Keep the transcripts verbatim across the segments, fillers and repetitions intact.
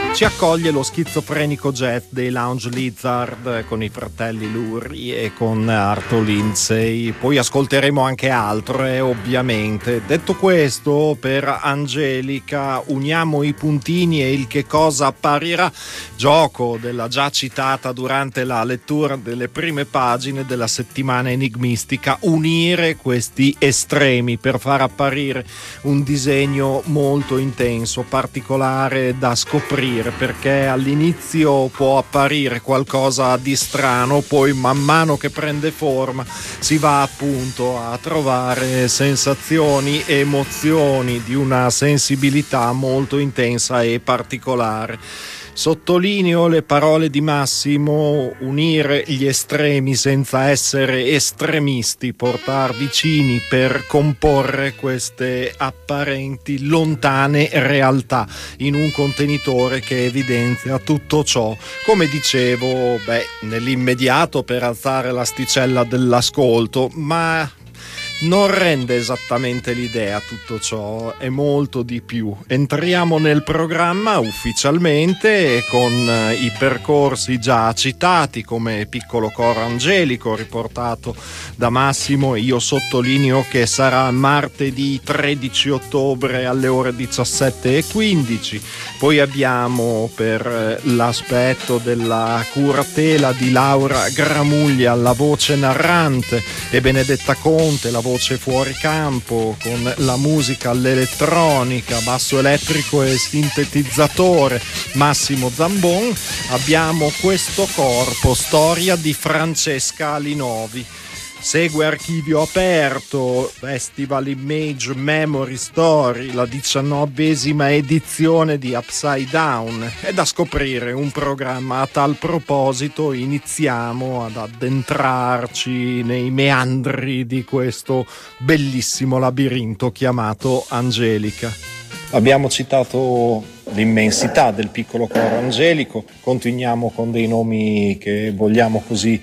Ci accoglie lo schizofrenico jazz dei Lounge Lizard con i fratelli Lurri e con Arto Lindsay. Poi ascolteremo anche altro, eh, ovviamente. Detto questo, per Angelica uniamo i puntini e il che cosa apparirà, gioco della già citata durante la lettura delle prime pagine della settimana enigmistica, unire questi estremi per far apparire un disegno molto intenso, particolare da scoprire, perché all'inizio può apparire qualcosa di strano, poi man mano che prende forma si va appunto a trovare sensazioni e emozioni di una sensibilità molto intensa e particolare. Sottolineo le parole di Massimo: unire gli estremi senza essere estremisti, portar vicini per comporre queste apparenti lontane realtà in un contenitore che evidenzia tutto ciò. Come dicevo, beh, nell'immediato per alzare l'asticella dell'ascolto, ma non rende esattamente l'idea tutto ciò, è molto di più. Entriamo nel programma ufficialmente con i percorsi già citati, come Piccolo Coro Angelico riportato da Massimo. Io sottolineo che sarà martedì tredici ottobre alle ore diciassette e quindici. Poi abbiamo, per l'aspetto della curatela di Laura Gramuglia, la voce narrante, e Benedetta Conte, la voce fuori campo, con la musica all'elettronica, basso elettrico e sintetizzatore, Massimo Zambon. Abbiamo Questo corpo, storia di Francesca Alinovi. Segue Archivio Aperto, Festival Image Memory Story, la diciannovesima edizione di Upside Down. È da scoprire un programma. A tal proposito iniziamo ad addentrarci nei meandri di questo bellissimo labirinto chiamato Angelica. Abbiamo citato l'immensità del Piccolo Coro Angelico, continuiamo con dei nomi che vogliamo così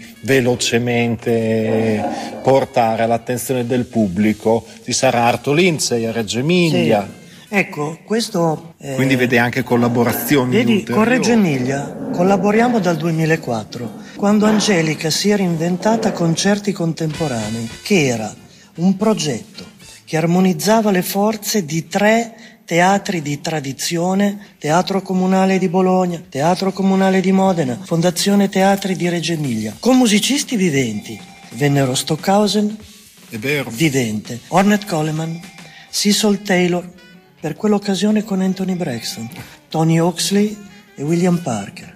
velocemente portare all'attenzione del pubblico. Ci sarà Arto Lindsay a Reggio Emilia. Sì. Ecco, questo... Eh, Quindi vede anche collaborazioni vedi, ulteriori. con Reggio Emilia collaboriamo dal duemilaquattro, quando Angelica si era inventata concerti contemporanei, che era un progetto che armonizzava le forze di tre teatri di tradizione: Teatro Comunale di Bologna, Teatro Comunale di Modena, Fondazione Teatri di Reggio Emilia, con musicisti viventi. Vennero Stockhausen, è vero, vivente, Ornette Coleman, Cecil Taylor, per quell'occasione con Anthony Braxton, Tony Oxley e William Parker,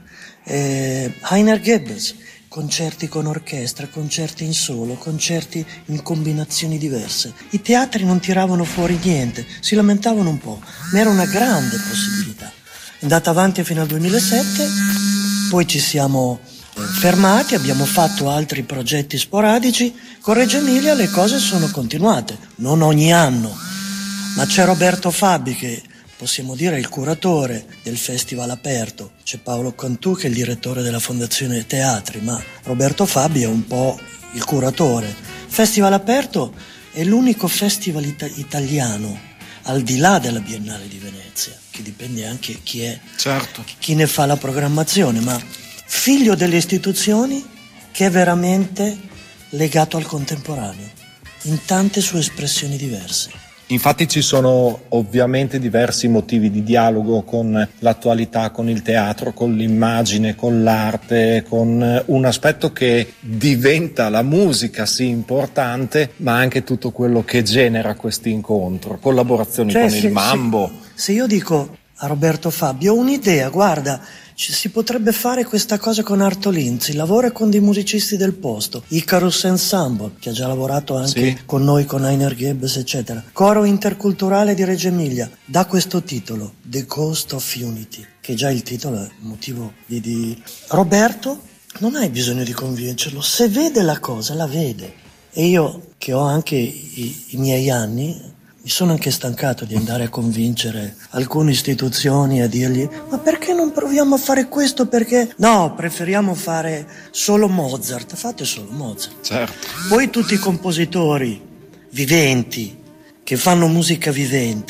eh, Heiner Goebbels, concerti con orchestra, concerti in solo, concerti in combinazioni diverse. I teatri non tiravano fuori niente, si lamentavano un po', ma era una grande possibilità. È andata avanti fino al duemilasette, poi ci siamo eh, fermati, abbiamo fatto altri progetti sporadici. Con Reggio Emilia le cose sono continuate, non ogni anno, ma c'è Roberto Fabi, che possiamo dire il curatore del Festival Aperto. C'è Paolo Cantù, che è il direttore della Fondazione Teatri, ma Roberto Fabi è un po' il curatore. Festival Aperto è l'unico festival ita- italiano, al di là della Biennale di Venezia, che dipende anche chi è, certo, chi ne fa la programmazione, ma figlio delle istituzioni, che è veramente legato al contemporaneo, in tante sue espressioni diverse. Infatti ci sono ovviamente diversi motivi di dialogo con l'attualità, con il teatro, con l'immagine, con l'arte, con un aspetto che diventa la musica, sì, importante, ma anche tutto quello che genera questo incontro, collaborazioni cioè, con se, il mambo. Se, se io dico a Roberto Fabio, ho un'idea, guarda, ci, si potrebbe fare questa cosa con Arto Lindsay, lavora con dei musicisti del posto, Icarus Ensemble, che ha già lavorato anche sì. con noi, con Heiner Goebbels, eccetera. Coro interculturale di Reggio Emilia, dà questo titolo, The Ghost of Unity, che già il titolo è motivo di... di... Roberto, non hai bisogno di convincerlo, se vede la cosa, la vede. E io, che ho anche i, i miei anni, mi sono anche stancato di andare a convincere alcune istituzioni, a dirgli: ma perché non proviamo a fare questo? Perché no, preferiamo fare solo Mozart. Fate solo Mozart. Certo. Poi tutti i compositori viventi che fanno musica vivente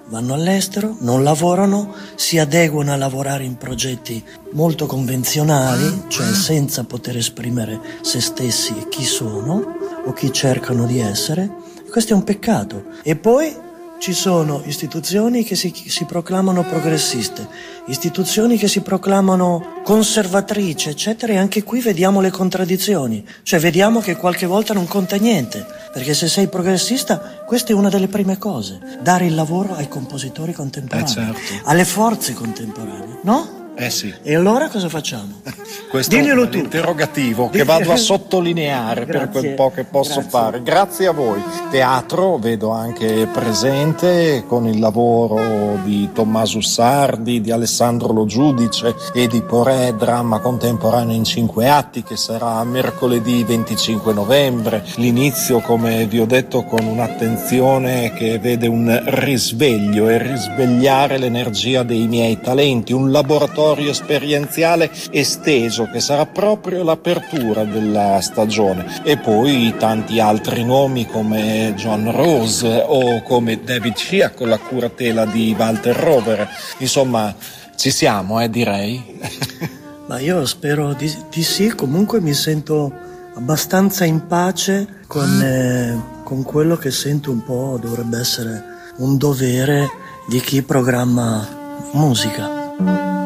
vanno all'estero, non lavorano, si adeguano a lavorare in progetti molto convenzionali, cioè senza poter esprimere se stessi e chi sono o chi cercano di essere. Questo è un peccato. E poi ci sono istituzioni che si, si proclamano progressiste, istituzioni che si proclamano conservatrici, eccetera, e anche qui vediamo le contraddizioni. Cioè vediamo che qualche volta non conta niente, perché se sei progressista, questa è una delle prime cose, dare il lavoro ai compositori contemporanei, eh certo. alle forze contemporanee, no? Eh sì. E allora cosa facciamo? Questo Diglielo è l'interrogativo che vado a sottolineare per quel po' che posso grazie. fare. Grazie a voi. Teatro vedo anche presente con il lavoro di Tommaso Sardi, di Alessandro Lo Giudice e di Porè, dramma contemporaneo in cinque atti, che sarà mercoledì venticinque novembre. L'inizio, come vi ho detto, con un'attenzione che vede un risveglio e risvegliare l'energia dei miei talenti, un laboratorio esperienziale esteso che sarà proprio l'apertura della stagione, e poi tanti altri nomi come John Rose o come David Shea con la curatela di Walter Rover. Insomma, ci siamo, eh, direi. Ma io spero di, di sì. Comunque mi sento abbastanza in pace con, eh, con quello che sento un po' dovrebbe essere un dovere di chi programma musica.